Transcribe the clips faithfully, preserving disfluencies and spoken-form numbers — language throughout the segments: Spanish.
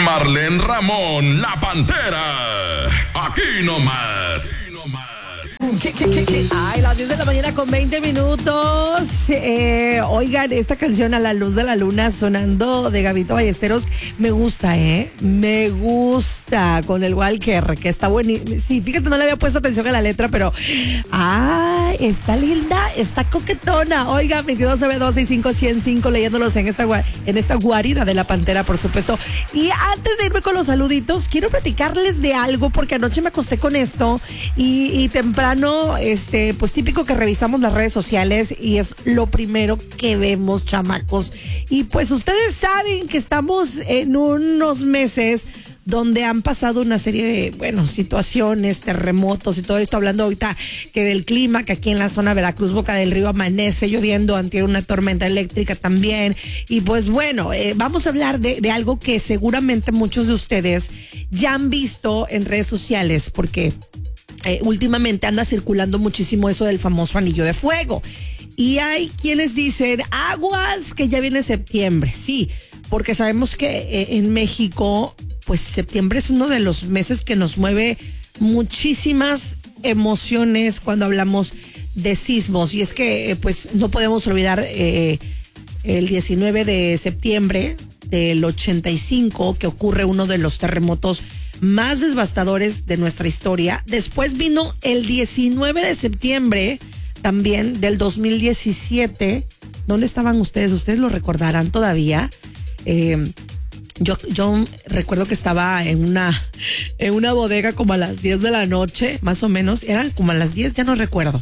Marlene Ramón, la Pantera. Aquí nomás. ¿Qué, qué, qué, qué? Ay, las diez de la mañana con veinte minutos. Eh, oigan, esta canción A la Luz de la Luna sonando de Gabito Ballesteros me gusta, ¿eh? Me gusta con el Walker, que está buenísimo. Sí, fíjate, no le había puesto atención a la letra, pero ah, está linda, está coquetona. Oiga, veintidós nueve dos seis cinco cien cinco leyéndolos en esta, en esta guarida de la Pantera, por supuesto. Y antes de irme con los saluditos, quiero platicarles de algo, porque anoche me acosté con esto y, y temprano, este, pues típico que revisamos las redes sociales y es lo primero que vemos, chamacos. Y pues ustedes saben que estamos en unos meses donde han pasado una serie de, bueno, situaciones, terremotos y todo esto, hablando ahorita que del clima, que aquí en la zona Veracruz, Boca del Río, amanece lloviendo, antier una tormenta eléctrica también. Y pues bueno, eh, vamos a hablar de, de algo que seguramente muchos de ustedes ya han visto en redes sociales, porque Eh, últimamente anda circulando muchísimo eso del famoso anillo de fuego. Y hay quienes dicen, aguas, que ya viene septiembre. Sí, porque sabemos que eh, en México, pues septiembre es uno de los meses que nos mueve muchísimas emociones cuando hablamos de sismos. Y es que, eh, pues, no podemos olvidar eh, el diecinueve de septiembre del ochenta y cinco, que ocurre uno de los terremotos más devastadores de nuestra historia. Después vino el diecinueve de septiembre también del dos mil diecisiete. ¿Dónde estaban ustedes? Ustedes lo recordarán todavía. Eh, yo, yo recuerdo que estaba en una, en una bodega como a las diez de la noche, más o menos. Eran como a las diez, ya no recuerdo.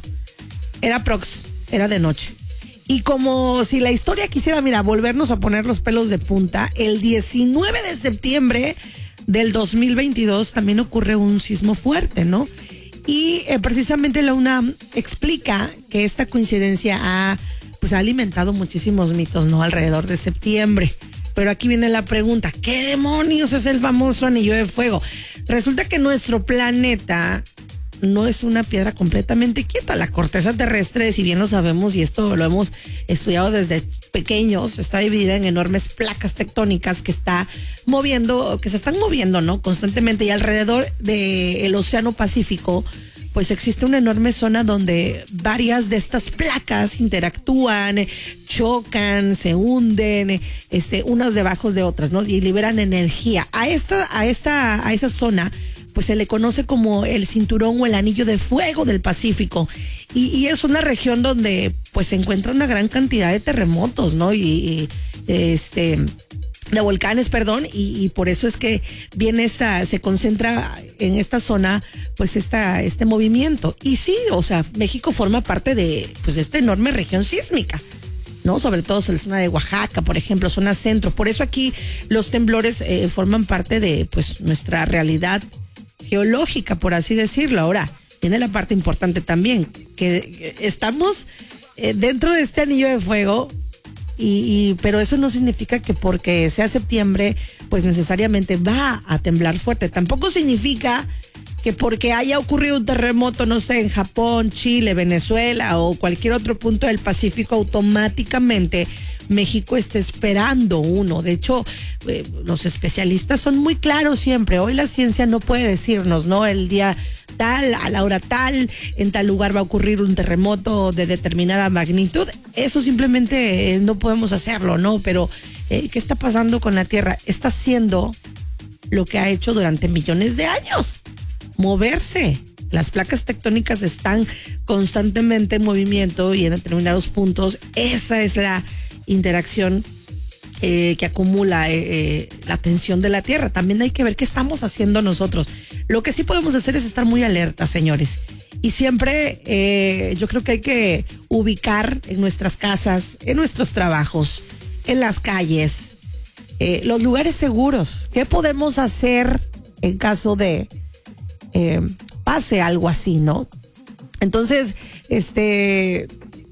Era prox, era de noche. Y como si la historia quisiera, mira, volvernos a poner los pelos de punta, el diecinueve de septiembre del dos mil veintidós también ocurre un sismo fuerte, ¿no? Y eh, precisamente la UNAM explica que esta coincidencia ha, pues, ha alimentado muchísimos mitos, ¿no? Alrededor de septiembre. Pero aquí viene la pregunta, ¿qué demonios es el famoso anillo de fuego? Resulta que nuestro planeta no es una piedra completamente quieta. La corteza terrestre, si bien lo sabemos y esto lo hemos estudiado desde pequeños, está dividida en enormes placas tectónicas que está moviendo, que se están moviendo, ¿no? Constantemente, y alrededor del Océano Pacífico, pues existe una enorme zona donde varias de estas placas interactúan, chocan, se hunden, este, unas debajo de otras, ¿no? Y liberan energía. A esta, a esta, a esa zona, pues se le conoce como el cinturón o el anillo de fuego del Pacífico. Y, y es una región donde pues se encuentra una gran cantidad de terremotos, ¿no? Y, y este de volcanes, perdón, y, y por eso es que viene esta, se concentra en esta zona, pues esta, este movimiento. Y sí, o sea, México forma parte de, pues, de esta enorme región sísmica, ¿no? Sobre todo en la zona de Oaxaca, por ejemplo, zona centro. Por eso aquí los temblores eh, forman parte de, pues, nuestra realidad geológica, por así decirlo. Ahora, viene la parte importante también, que estamos eh, dentro de este anillo de fuego, y, y pero eso no significa que porque sea septiembre, pues necesariamente va a temblar fuerte. Tampoco significa que porque haya ocurrido un terremoto, no sé, en Japón, Chile, Venezuela o cualquier otro punto del Pacífico, automáticamente México está esperando uno. De hecho, eh, los especialistas son muy claros siempre. Hoy la ciencia no puede decirnos, ¿no? El día tal, a la hora tal, en tal lugar va a ocurrir un terremoto de determinada magnitud. Eso simplemente eh, no podemos hacerlo, ¿no? Pero, eh, ¿qué está pasando con la Tierra? Está haciendo lo que ha hecho durante millones de años: moverse. Las placas tectónicas están constantemente en movimiento y en determinados puntos esa es la interacción eh, que acumula eh, eh, la tensión de la Tierra. También hay que ver qué estamos haciendo nosotros. Lo que sí podemos hacer es estar muy alertas, señores. Y siempre eh, yo creo que hay que ubicar en nuestras casas, en nuestros trabajos, en las calles, eh, los lugares seguros. ¿Qué podemos hacer en caso de eh, pase algo así, no? Entonces, este...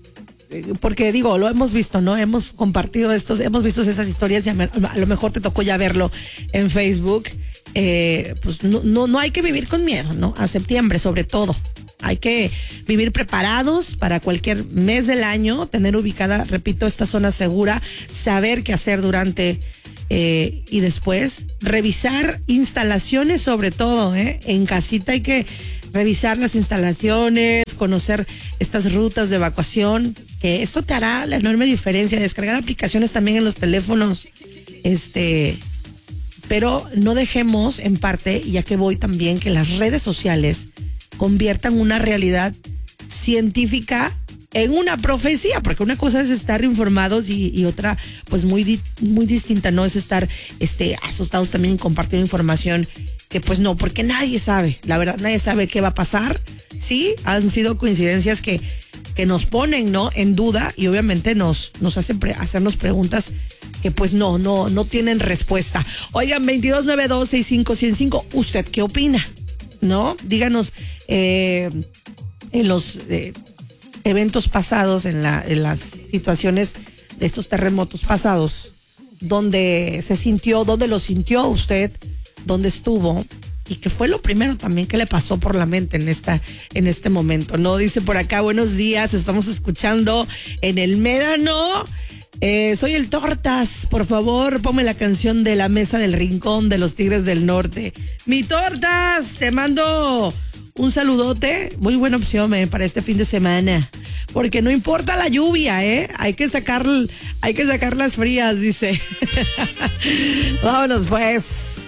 porque digo, lo hemos visto, ¿no? Hemos compartido estos, hemos visto esas historias y a, me, a lo mejor te tocó ya verlo en Facebook. Eh, pues no, no, no hay que vivir con miedo, ¿no? A septiembre, sobre todo. Hay que vivir preparados para cualquier mes del año, tener ubicada, repito, esta zona segura, saber qué hacer durante Eh, y después revisar instalaciones, sobre todo, ¿eh? En casita hay que revisar las instalaciones, conocer estas rutas de evacuación, que esto te hará la enorme diferencia. Descargar aplicaciones también en los teléfonos, este, pero no dejemos en parte, ya que voy también, que las redes sociales conviertan una realidad científica en una profecía, porque una cosa es estar informados y, y otra pues muy di, muy distinta, no es estar este asustados también y compartiendo información que pues no, porque nadie sabe, la verdad nadie sabe qué va a pasar. Sí, han sido coincidencias que, que nos ponen, ¿no?, en duda, y obviamente nos, nos hacen pre, hacernos preguntas que pues no, no, no tienen respuesta. Oigan, veintidós noventa y dos, sesenta y cinco, ciento cinco, ¿usted qué opina? ¿No? Díganos eh, en los eh, eventos pasados, en, la, en las situaciones de estos terremotos pasados, donde se sintió, dónde lo sintió usted, dónde estuvo, y qué fue lo primero también que le pasó por la mente en esta, en este momento, ¿no? Dice por acá, buenos días, estamos escuchando en el Médano. Eh, soy el Tortas, por favor, ponme la canción de La Mesa del Rincón de los Tigres del Norte. Mi Tortas, te mando un saludote, muy buena opción eh, para este fin de semana, porque no importa la lluvia, eh, hay que sacar, hay que sacar las frías, dice. Vámonos pues.